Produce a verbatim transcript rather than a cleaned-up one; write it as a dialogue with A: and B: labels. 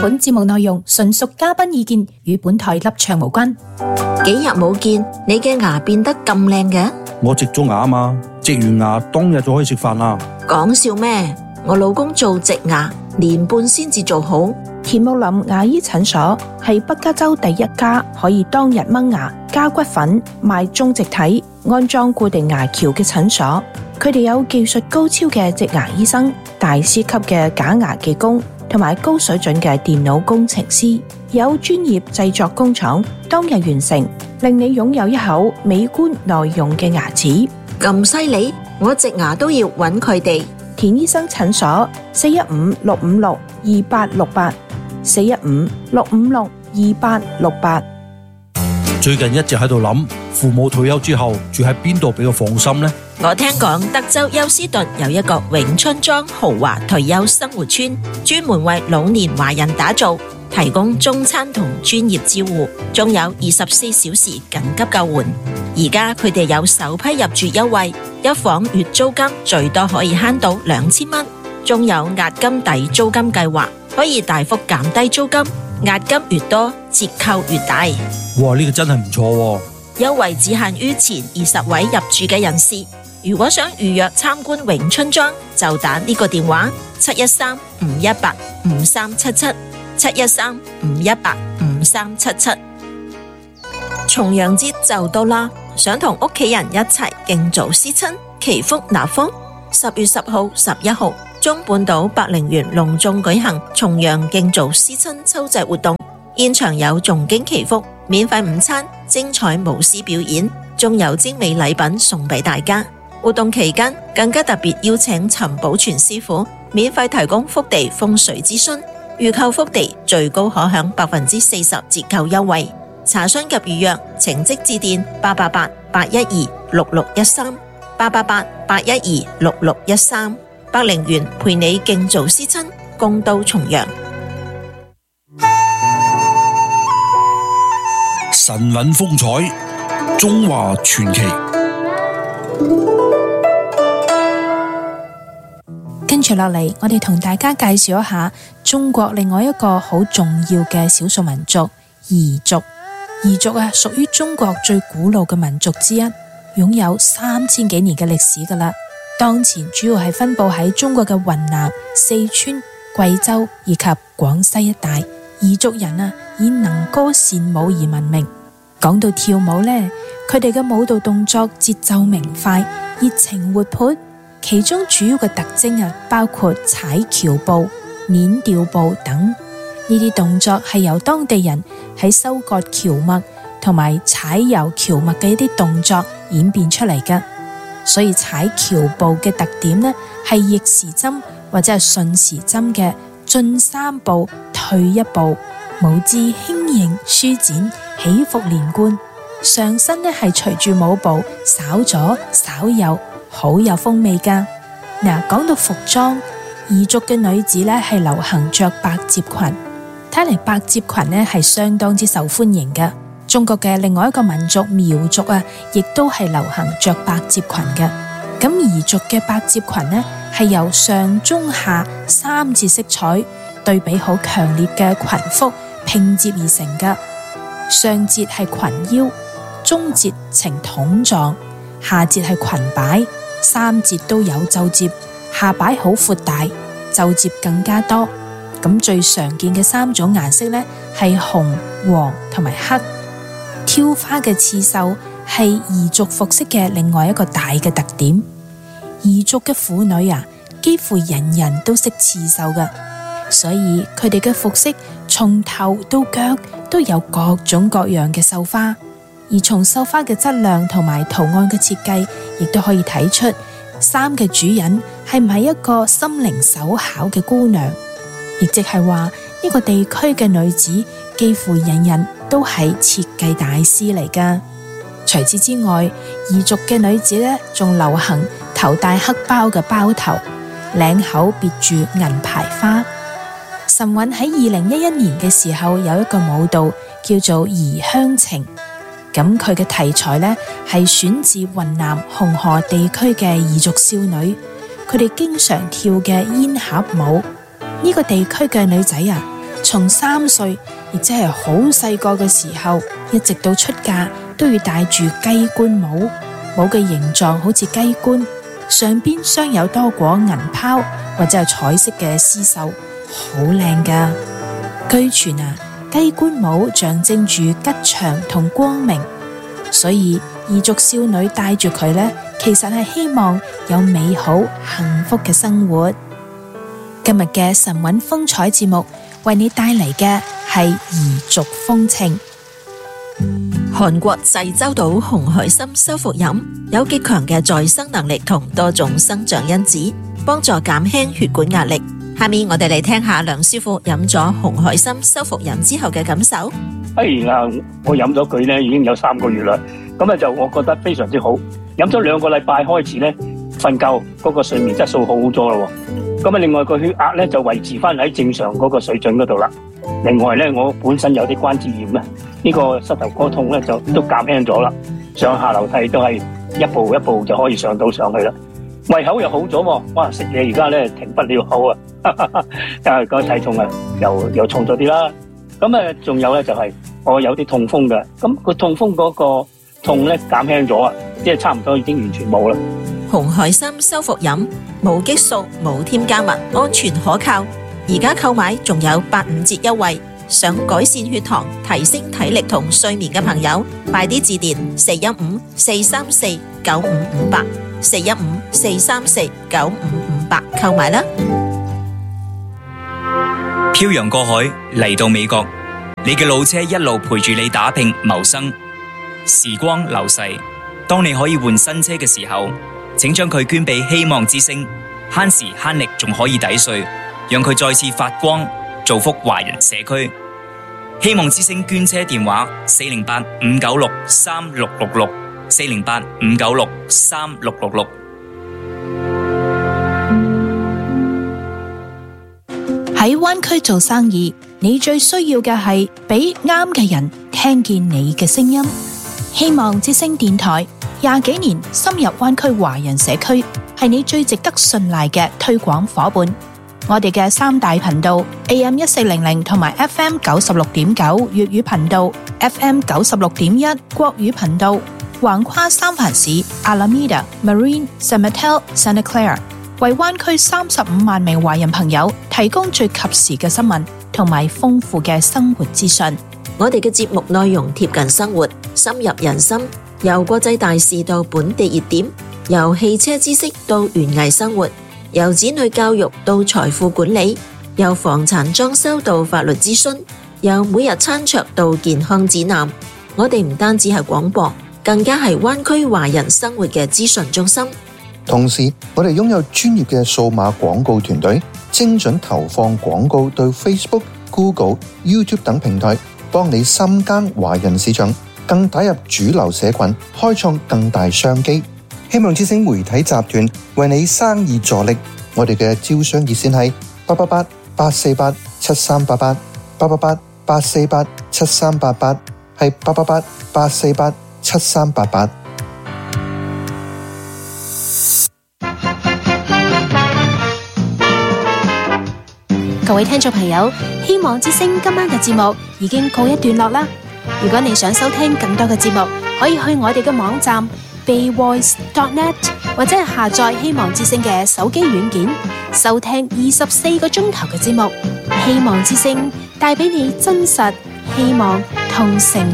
A: 本節目內容純屬嘉賓意見，與本台立場無關。
B: 幾日冇見，你嘅牙變得咁靚嘅？
C: 我植咗牙啊嘛，植完牙當日就可以食飯啦。
B: 講笑咩？我老公做植牙，年半先至做好。
A: 田木林牙醫診所係北加州第一家可以當日掹牙、加骨粉、賣中植體、安裝固定牙橋嘅診所。佢哋有技術高超嘅植牙醫生、大師級嘅假牙技工，同埋高水準嘅電腦工程師，有專業製作工廠，當日完成，令你擁有一口美觀耐用嘅牙齒。
B: 咁犀利，我植牙都要揾佢哋。
A: 田醫生診所四一五六五六二八六八，四一五六五六二八六八。
C: 最近一直喺度諗，父母退休之後住喺邊度比較放心呢？
B: 我聽講德州休斯頓有一個永春莊豪華退休生活村，專門為老年華人打造，提供中餐同專業照護，仲有二十四小時緊急救援。而家佢哋有首批入住優惠，一房月租金最多可以慳到兩千蚊，仲有押金抵租金計劃，可以大幅減低租金，押金越多折扣越大。
C: 哇，呢個真係唔錯喎！
B: 優惠只限於前二十位入住嘅人士。如果想預約參觀永春莊，就打呢個電話七一三五一八五三七七，七一三五一八五三七七。重陽節就到啦，想同屋企人一齊敬祖思親、祈福納福。十月十號、十一號，中半島百靈園隆重舉行重陽敬祖思親秋祭活動，現場有誦經祈福、免費午餐、精彩舞獅表演，仲有精美禮品送俾大家。活動期間更加特別邀請陳寶全師傅免費提供福地風水諮詢，預購福地最高可享百分之四十折扣優惠。查詢及預約請即致電八八八八一二六六一三八八八八一二六六一三。百靈園陪你敬祖思親，共度重陽。
C: 神韻風采，中華傳奇。
A: 跟住落嚟，我哋同大家介紹一下中國另外一個好重要嘅少數民族彝族。彝族啊，屬於中國最古老嘅民族之一，擁有三千幾年嘅歷史噶啦。當前主要係分布喺中國嘅雲南、四川、貴州以及廣西一帶。彝族人啊，以能歌善舞而聞名。講到跳舞呢，佢哋嘅舞蹈動作節奏明快、熱情活潑。其中主要嘅特徵啊，包括踩蹺步、捻吊步等。呢啲動作係由當地人喺收割蕎麥同埋踩揉蕎麥嘅一啲動作演變出嚟嘅。所以踩蹺步嘅特點呢，係逆時針或者係順時針嘅進三步退一步，舞姿輕盈舒展，起伏連貫。上身呢係隨住舞步稍左稍右，好有風味噶。嗱，講到服裝，彝族嘅女子呢係流行着百褶裙。睇嚟百褶裙呢係相當之受歡迎嘅。中國嘅另外一個民族苗族啊，亦都係流行着百褶裙嘅。咁彝族嘅百褶裙呢，係由上中下三節色彩對比好強烈嘅裙幅拼接而成嘅。上節係裙腰，中節呈筒狀，下節係裙擺，三節都有皺褶，下擺好闊大，皺褶更加多。咁最常見嘅三種顏色呢，係紅、黃同埋黑。挑花嘅刺繡係彝族服飾嘅另外一個大嘅特點。彝族嘅婦女啊，幾乎人人都識刺繡㗎，所以佢哋嘅服飾從頭到腳都有各種各樣嘅繡花。而從繡花嘅質量同埋圖案嘅設計，亦都可以睇出衫嘅主人係唔係一個心靈手巧嘅姑娘。亦即係話呢個地區嘅女子幾乎人人都係設計大師嚟㗎。除此之外，彝族嘅女子呢，仲流行頭戴黑包嘅包頭，領口別住銀牌花。岑韻喺二零一一年嘅時候有一個舞蹈叫做《彝鄉情》，咁佢嘅題材呢，係選自雲南紅河地區嘅彝族少女，佢哋經常跳嘅煙盒舞。呢個地區嘅女仔啊， 從三歲，亦即係好細個嘅時候，一直到出嫁，都要戴住雞冠帽，帽嘅形狀好似雞冠，上邊鑲有多果銀泡或者係彩色嘅絲繡，好靚噶。據傳啊，雞冠帽象徵住吉祥同光明，所以彝族少女戴住佢呢，其實係希望有美好幸福嘅生活。今日嘅神韻風采節目為你帶嚟嘅係彝族風情。
B: 韓國濟州島紅海參修復飲有極強嘅再生能力同多種生長因子，幫助減輕血管壓力。下面我哋嚟聽下梁師傅飲咗紅海參修復飲之後嘅感受。
D: 哎呀，我飲咗佢咧已經有三個月啦，咁啊就我覺得非常之好。飲咗兩個禮拜開始咧，瞓覺嗰個睡眠質素好好咗咯。咁啊，另外個血壓咧就維持翻喺正常嗰個水準嗰度啦。另外咧，我本身有啲關節炎咧，呢個膝頭哥痛咧就都減輕咗啦。上下樓梯都係一步一步就可以上到上去啦。胃口又好咗喎，哇！食嘢而家咧停不了口啊，但係個體重啊又又重咗啲啦。咁啊，仲有咧就係我有啲痛風嘅，咁個痛風嗰個痛咧減輕咗啊，即係差唔多已經完全冇啦。
B: 紅海參修復飲冇激素、冇添加物，安全可靠。而家購買仲有八五折優惠，想改善血糖、提升體力同睡眠嘅朋友，快啲致電四一五四三四九五五八四一五四三四九五五八購買啦。
E: 漂洋過海嚟到美國，你嘅老車一路陪住你打拼謀生。時光流逝，當你可以換新車嘅時候，請將佢捐俾希望之星，慳時慳力仲可以抵稅，讓佢再次發光，造福華人社區。希望之星捐車電話：四零八五九六三六六六，四零八五九六三六六六。
A: 喺灣區做生意，你最需要嘅係俾啱嘅人聽見你嘅聲音。希望之聲電台廿幾年深入灣區華人社區，係你最值得信賴嘅推廣夥伴。我哋嘅三大頻道 A M 一四零零同埋 F M 九十六點九粵語頻道 ，F M 九十六點一國語頻道，橫跨三藩市、Alameda、Marine、San Mateo、Santa Clara， 為灣區三十五萬名華人朋友提供最及時嘅新聞同埋豐富嘅生活資訊。
B: 我哋嘅節目內容貼近生活，深入人心，由國際大事到本地熱點，由汽車知識到園藝生活，由子女教育到財富管理，由房產裝修到法律諮詢，由每日餐桌到健康指南。我哋唔單止係廣播，更加係灣區華人生活嘅資訊中心。
F: 同時，我哋擁有專業嘅數碼廣告團隊，精準投放廣告到 Facebook、Google、YouTube 等平台，幫你深耕華人市場，更打入主流社群，開創更大商機。希望之星媒體集團為你生意助力，我哋嘅招商熱線係八八八八四八七三八八，八八八八四八七三八八，係八八八八四八七三八八。
A: 各位聽眾朋友，希望之星今晚嘅節目已經告一段落啦。如果你想收聽更多嘅節目，可以去我哋嘅網站 bay voice dot net 或者係下載希望之星嘅手機軟件，收聽二十四個鐘頭嘅節目。希望之星帶俾你真實、希望同誠